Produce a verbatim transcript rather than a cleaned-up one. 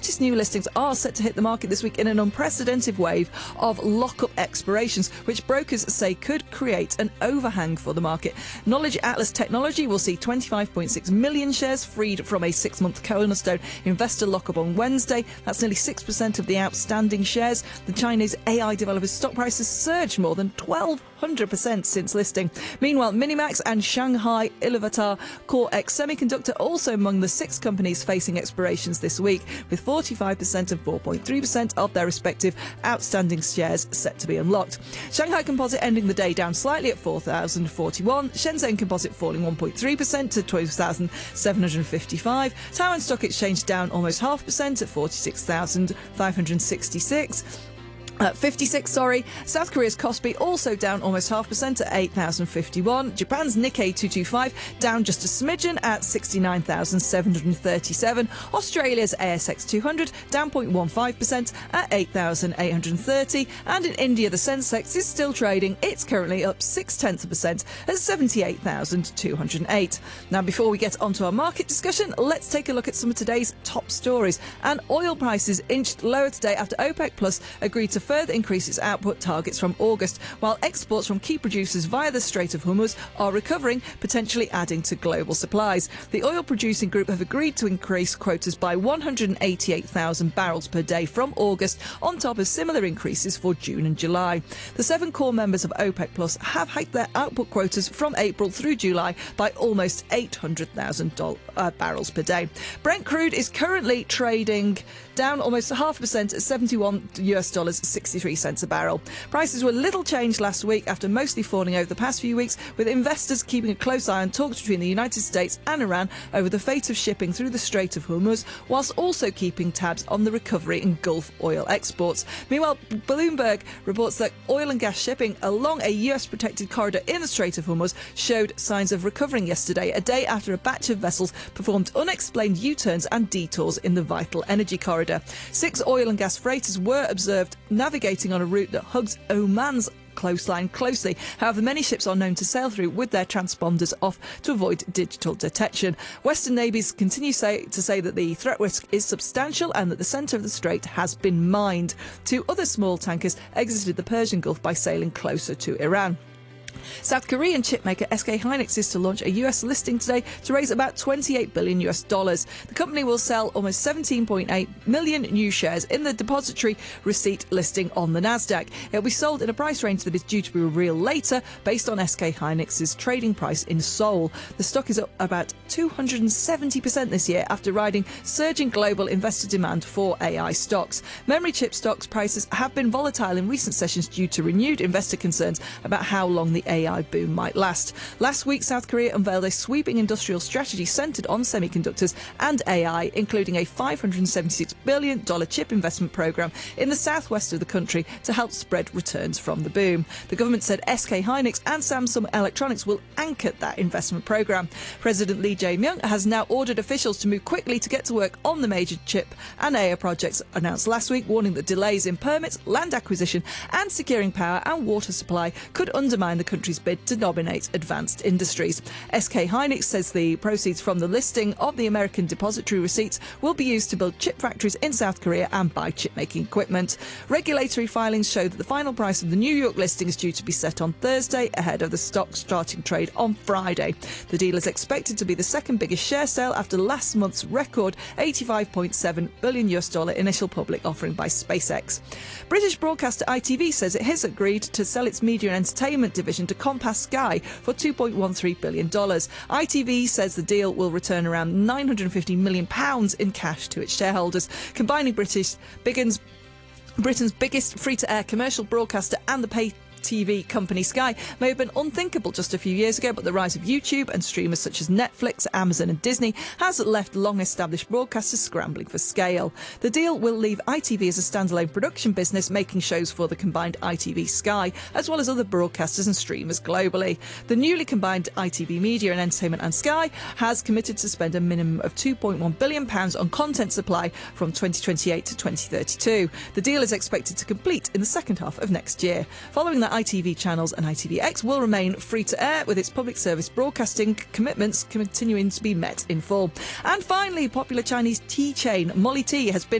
hottest new listings are set to hit the market this week in an unprecedented wave of lock-up expirations, which brokers say could create an overhang for the market. Knowledge Atlas Technology will see twenty-five point six million shares freed from a six-month cornerstone investor lockup on Wednesday. That's nearly six percent of the outstanding shares. The Chinese A I developer's stock price has surged more than twelve hundred percent since listing. Meanwhile, Minimax and Shanghai Iluvatar CoreX Semiconductor also among the six companies facing expirations this week, with forty-five percent and four point three percent of their respective outstanding shares set to be unlocked. Shanghai Composite ending the day down slightly at four thousand forty-one, Shenzhen Composite falling one point three percent to twelve thousand seven hundred fifty-five, Taiwan Stock Exchange down almost half percent at forty-six thousand five hundred sixty-six. Uh, fifty-six, sorry. South Korea's Kospi also down almost half percent at eight thousand fifty-one. Japan's Nikkei two twenty-five down just a smidgen at sixty-nine thousand seven hundred thirty-seven. Australia's A S X two hundred down zero point one five percent at eight thousand eight hundred thirty. And in India, the Sensex is still trading. It's currently up six tenths of a percent at seventy-eight thousand two hundred eight. Now, before we get onto our market discussion, let's take a look at some of today's top stories. And oil prices inched lower today after OPEC Plus agreed to further increase its output targets from August, while exports from key producers via the Strait of Hormuz are recovering, potentially adding to global supplies. The oil-producing group have agreed to increase quotas by one hundred eighty-eight thousand barrels per day from August, on top of similar increases for June and July. The seven core members of OPEC Plus have hiked their output quotas from April through July by almost eight hundred thousand uh, barrels per day. Brent crude is currently trading down almost a half percent at seventy-one U S dollars sixty-three cents a barrel. Prices were little changed last week after mostly falling over the past few weeks, with investors keeping a close eye on talks between the United States and Iran over the fate of shipping through the Strait of Hormuz, whilst also keeping tabs on the recovery in Gulf oil exports. Meanwhile, Bloomberg reports that oil and gas shipping along a U S protected corridor in the Strait of Hormuz showed signs of recovering yesterday, a day after a batch of vessels performed unexplained U-turns and detours in the vital energy corridor. Six oil and gas freighters were observed navigating on a route that hugs Oman's coastline closely. However, many ships are known to sail through with their transponders off to avoid digital detection. Western navies continue say, to say that the threat risk is substantial and that the centre of the strait has been mined. Two other small tankers exited the Persian Gulf by sailing closer to Iran. South Korean chipmaker S K Hynix is to launch a U S listing today to raise about twenty-eight billion U S dollars. The company will sell almost seventeen point eight million new shares in the depository receipt listing on the Nasdaq. It will be sold in a price range that is due to be revealed later based on S K Hynix's trading price in Seoul. The stock is up about two hundred seventy percent this year after riding surging global investor demand for A I stocks. Memory chip stocks prices have been volatile in recent sessions due to renewed investor concerns about how long the A I boom might last. Last week, South Korea unveiled a sweeping industrial strategy centred on semiconductors and A I, including a five hundred seventy-six billion dollars chip investment programme in the southwest of the country to help spread returns from the boom. The government said S K Hynix and Samsung Electronics will anchor that investment programme. President Lee Jae-myung has now ordered officials to move quickly to get to work on the major chip and A I projects announced last week, warning that delays in permits, land acquisition and securing power and water supply could undermine the country's bid to dominate advanced industries. S K Hynix says the proceeds from the listing of the American depository receipts will be used to build chip factories in South Korea and buy chip-making equipment. Regulatory filings show that the final price of the New York listing is due to be set on Thursday, ahead of the stock starting trade on Friday. The deal is expected to be the second biggest share sale after last month's record eighty-five point seven billion U S dollar initial public offering by SpaceX. British broadcaster I T V says it has agreed to sell its media and entertainment division to Compass Sky for two point one three billion dollars. I T V says the deal will return around nine hundred fifty million pounds in cash to its shareholders, combining British Biggins, Britain's biggest free-to-air commercial broadcaster and the pay T V company Sky may have been unthinkable just a few years ago, but the rise of YouTube and streamers such as Netflix, Amazon and Disney has left long-established broadcasters scrambling for scale. The deal will leave I T V as a standalone production business, making shows for the combined I T V Sky, as well as other broadcasters and streamers globally. The newly combined I T V Media and Entertainment and Sky has committed to spend a minimum of two point one billion pounds on content supply from twenty twenty-eight to twenty thirty-two. The deal is expected to complete in the second half of next year. Following that, I T V channels and I T V X will remain free to air, with its public service broadcasting commitments continuing to be met in full. And finally, popular Chinese tea chain Molly Tea has been